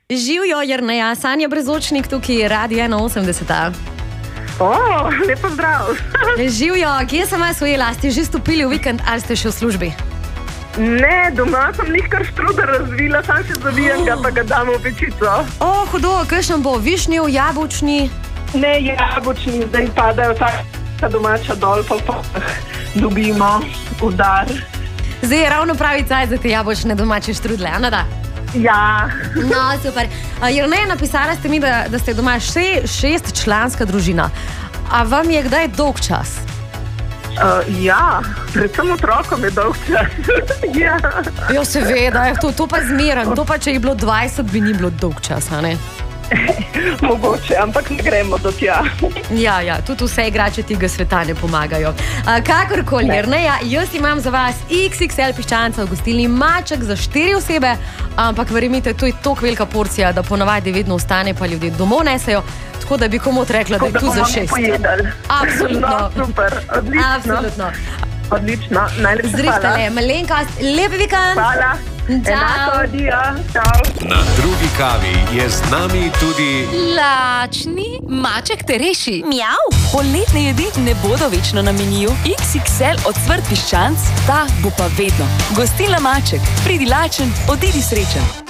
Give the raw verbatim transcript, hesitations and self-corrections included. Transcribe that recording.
Živijo, Jerneja, Sanja Brezočnik, tukaj Radio ena osemdeset. O, lepo zdrav. Živijo, kje sem vas ujela? Ste že stopili v vikend ali ste še v službi? Ne, doma sem nekaj štruder razvila, sam še zavijem ga, pa ga damo v pečico. O, hudo, kakšen bo, višnjev, jabolčni? Ne, jabolčni, zdaj padajo ta domača dol, pa pa dobimo udar. Zdaj je ravno pravi cajt za te jabolčne domače štrudle, a ne da? Ja. No, super. Jerneja, napisala ste mi, da, da ste doma še, šestčlanska družina. A vam je kdaj dolg čas? Uh, ja, predvsem otrokom je dolg čas. Ja. Jo, seveda, to, to pa zmeram. To pa, če je bilo dvajset, bi ni bilo dolg čas, a ne? Mogoče, ampak ne gremo do tja. Ja, ja, tudi vse igrače tega sveta ne pomagajo. A, kakorkoli, Jerneja, jaz imam za vas iks iks el piščanca v gostilni Maček za štiri osebe, ampak verjemite, to je toliko velika porcija, da ponavadi vedno ostane, pa ljudje domov nesejo, tako da bi komot rekla, da je tu za šest. Absolutno. No, super, odlično. Absolutno. Odlično, najlepša hvala. Zrihtale, malenkost, lep vikend. Hvala. Enako, adijo, čau. Na drugi kavi je z nami tudi lačni Maček te reši. Mjav. Poletne jedi ne bodo večno na meniju. iks iks el ocvrt piščanc, ta bo pa vedno. Gostilna Maček, pridi lačen, odidi srečen.